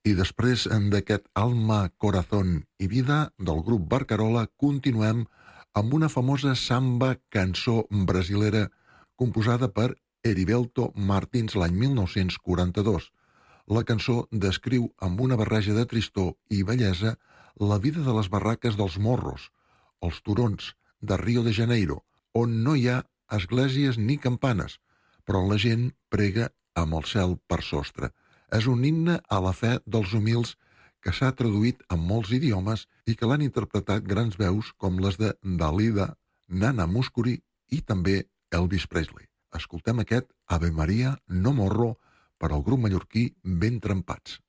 I després d'aquest Alma, Corazón i Vida del grup Barcarola, continuem amb una famosa samba cançó brasilera composada per Heriberto Martins l'any 1942. La cançó descriu amb una barreja de tristor i bellesa la vida de les barraques dels morros, els turons de Rio de Janeiro, on no hi ha esglésies ni campanes, però la gent prega amb el cel per sostre. És un himne a la fe dels humils que s'ha traduït en molts idiomes i que l'han interpretat grans veus com les de Dalida, Nana Mouskouri i també Elvis Presley. Escoltem aquest Ave Maria, no morro, per al grup mallorquí Ben Trempats.